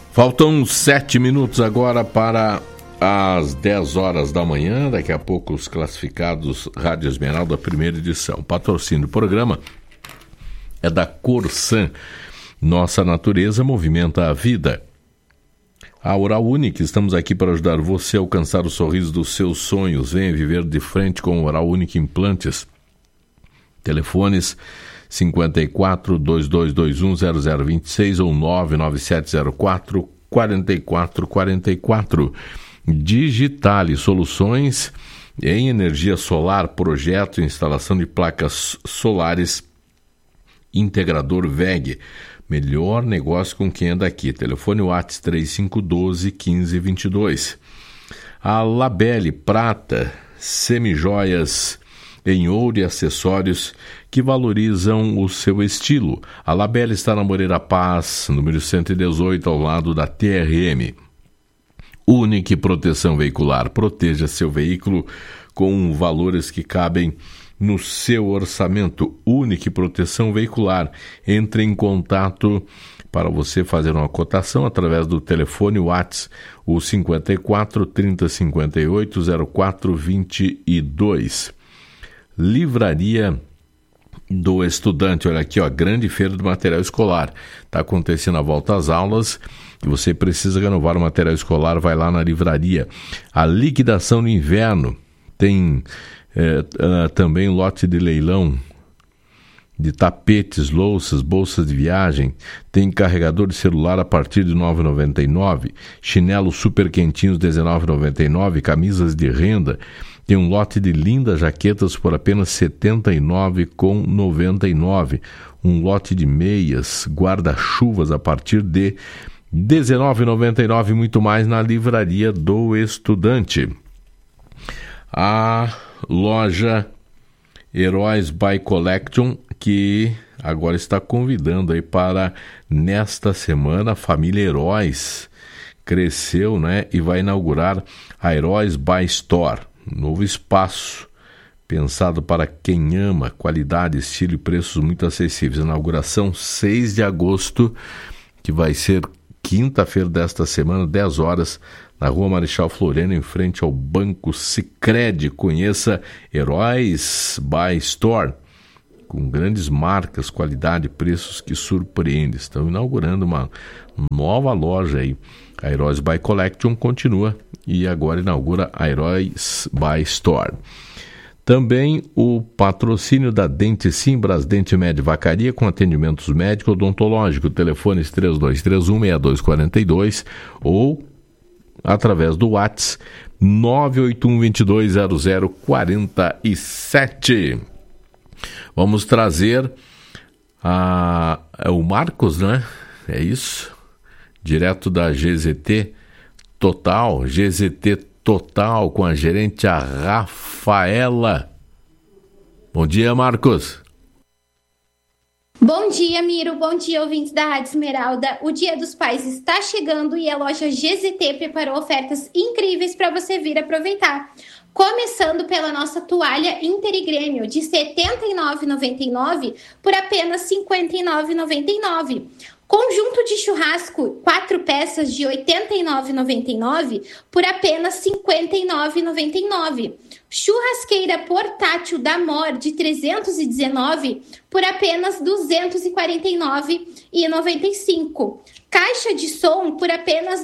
Faltam 7 minutos agora para as 10 horas da manhã. Daqui a pouco os classificados Rádio Esmeralda, primeira edição. O patrocínio do programa é da Corsan. Nossa natureza movimenta a vida. A Oral Unique, estamos aqui para ajudar você a alcançar o sorriso dos seus sonhos. Venha viver de frente com o Oral Unique Implantes. Telefones 54-2221-0026 ou 99704-4444. Digitale Soluções em energia solar, projeto e instalação de placas solares. Integrador VEG. Melhor negócio com quem é daqui. Telefone WhatsApp 3512-1522. A Labelle Prata, semijoias em ouro e acessórios que valorizam o seu estilo. A Labelle está na Moreira Paz, número 118, ao lado da TRM. Unique Proteção Veicular. Proteja seu veículo com valores que cabem no seu orçamento. Unique Proteção Veicular. Entre em contato para você fazer uma cotação através do telefone WhatsApp, o 54 30 58 04 22. Livraria do Estudante. Olha aqui, ó, grande feira do material escolar. Está acontecendo a volta às aulas e você precisa renovar o material escolar, vai lá na livraria. A liquidação no inverno tem também lote de leilão de tapetes, louças, bolsas de viagem. Tem carregador de celular a partir de R$ 9,99. Chinelos super quentinhos R$ 19,99. Camisas de renda. Tem um lote de lindas jaquetas por apenas R$ 79,99. Um lote de meias, guarda-chuvas a partir de R$ 19,99. Muito mais na Livraria do Estudante. A loja Heróis by Collection, que agora está convidando aí para nesta semana a família Heróis cresceu, né, e vai inaugurar a Heróis by Store, novo espaço pensado para quem ama qualidade, estilo e preços muito acessíveis. Inauguração 6 de agosto, que vai ser quinta-feira desta semana, 10 horas, na Rua Marechal Floriano, em frente ao Banco Sicredi. Conheça Heróis by Store, com grandes marcas, qualidade e preços que surpreendem. Estão inaugurando uma nova loja aí. A Heróis by Collection continua e agora inaugura a Heróis by Store. Também o patrocínio da Dente Sim, Brasdente Med Vacaria, com atendimentos médico odontológico. Telefones 3231-6242 ou através do WhatsApp 981-220047. Vamos trazer o Marcos, né? É isso? Direto da GZT Total, com a gerente a Rafaela. Bom dia, Marcos. Bom dia, Miro. Bom dia, ouvintes da Rádio Esmeralda. O Dia dos Pais está chegando e a loja GZT preparou ofertas incríveis para você vir aproveitar. Começando pela nossa toalha Inter e Grêmio, de R$ 79,99 por apenas R$ 59,99. Conjunto de churrasco, 4 peças de R$ 89,99 por apenas R$ 59,99. Churrasqueira portátil da Mor de 319 por apenas R$ 249,95. Caixa de som por apenas R$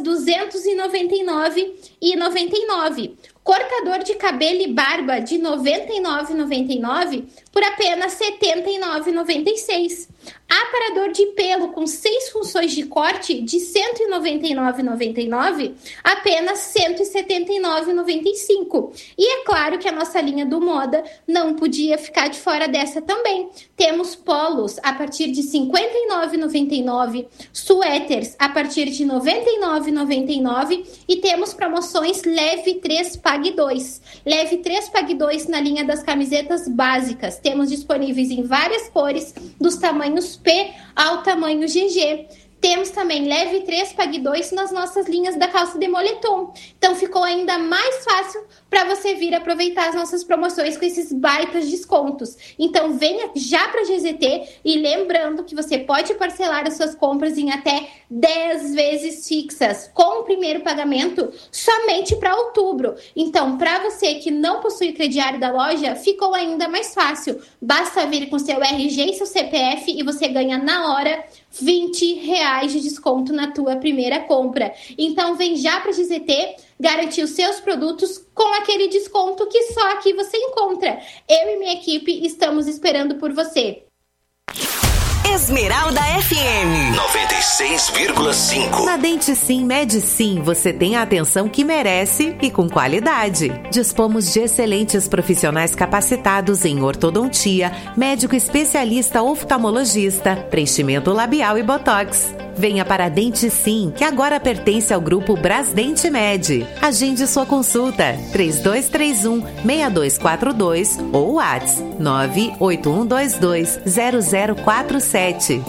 299,99. Cortador de cabelo e barba de R$ 99,99 por apenas R$ 79,96. Aparador de pelo com 6 funções de corte de R$ 199,99, apenas R$ 179,95. E é claro que a nossa linha do Moda não podia ficar de fora dessa também. Temos polos a partir de R$ 59,99, suéteres a partir de R$ 99,99 e temos promoções Leve 3, Pague 2. Leve 3, Pague 2 na linha das camisetas básicas. Temos disponíveis em várias cores, dos tamanhos P ao tamanho GG. Temos também leve 3, pague 2 nas nossas linhas da calça de moletom. Então ficou ainda mais fácil para você vir aproveitar as nossas promoções com esses baitas descontos. Então venha já para a GZT e lembrando que você pode parcelar as suas compras em até 10 vezes fixas, com o primeiro pagamento somente para outubro. Então, para você que não possui crediário da loja, ficou ainda mais fácil. Basta vir com seu RG e seu CPF e você ganha na hora R$20 de desconto na tua primeira compra. Então vem já para a GZT garantir os seus produtos com aquele desconto que só aqui você encontra. Eu e minha equipe estamos esperando por você. Esmeralda FM 96,5. Na Dente Sim, Med Sim, você tem a atenção que merece e com qualidade. Dispomos de excelentes profissionais capacitados em ortodontia, médico especialista oftalmologista, preenchimento labial e botox. Venha para a Dente Sim, que agora pertence ao grupo Brasdente Med. Agende sua consulta 3231-6242 ou WhatsApp 981220047.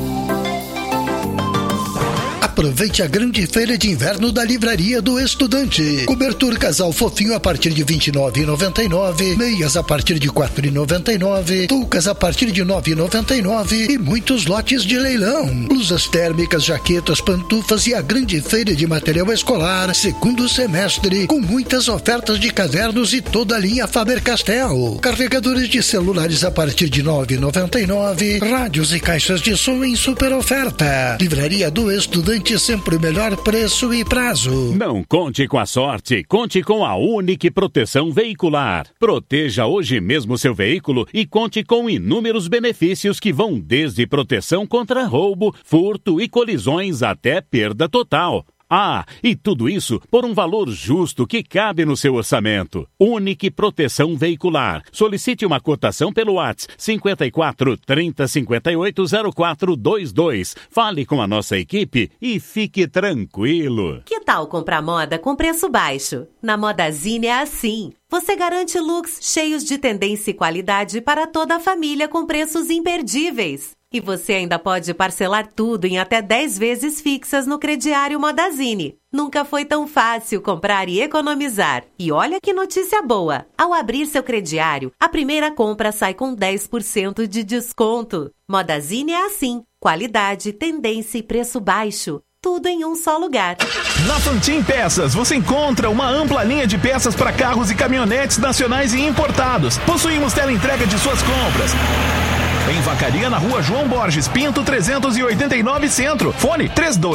Aproveite a grande feira de inverno da Livraria do Estudante. Cobertor casal fofinho a partir de R$ 29,99, meias a partir de R$ 4,99, toucas a partir de R$ 9,99 e muitos lotes de leilão. Blusas térmicas, jaquetas, pantufas e a grande feira de material escolar, segundo semestre, com muitas ofertas de cadernos e toda a linha Faber-Castell. Carregadores de celulares a partir de R$ 9,99, rádios e caixas de som em super oferta. Livraria do Estudante, sempre o melhor preço e prazo. Não conte com a sorte, conte com a Unique Proteção Veicular. Proteja hoje mesmo seu veículo e conte com inúmeros benefícios que vão desde proteção contra roubo, furto e colisões até perda total. Ah, e tudo isso por um valor justo que cabe no seu orçamento. Unique Proteção Veicular. Solicite uma cotação pelo WhatsApp 54 30 58 0422. Fale com a nossa equipe e fique tranquilo. Que tal comprar moda com preço baixo? Na Modazine é assim. Você garante looks cheios de tendência e qualidade para toda a família com preços imperdíveis. E você ainda pode parcelar tudo em até 10 vezes fixas no crediário Modazine. Nunca foi tão fácil comprar e economizar. E olha que notícia boa! Ao abrir seu crediário, a primeira compra sai com 10% de desconto. Modazine é assim. Qualidade, tendência e preço baixo. Tudo em um só lugar. Na Fantin Peças você encontra uma ampla linha de peças para carros e caminhonetes nacionais e importados. Possuímos teleentrega de suas compras. Em Vacaria, na Rua João Borges Pinto, 389 Centro. Fone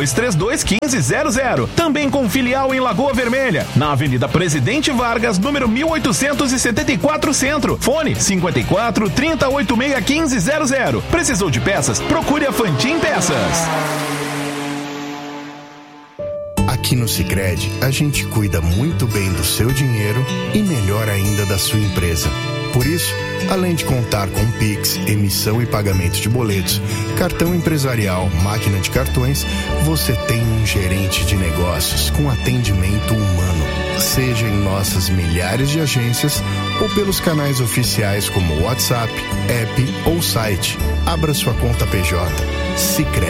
3232-1500. Também com filial em Lagoa Vermelha, na Avenida Presidente Vargas, número 1874 Centro. Fone 54 3086 1500. Precisou de peças? Procure a Fantin Peças. Aqui no Sicredi, a gente cuida muito bem do seu dinheiro e melhor ainda da sua empresa. Por isso, além de contar com Pix, emissão e pagamento de boletos, cartão empresarial, máquina de cartões, você tem um gerente de negócios com atendimento humano. Seja em nossas milhares de agências ou pelos canais oficiais como WhatsApp, app ou site. Abra sua conta PJ. Sicredi.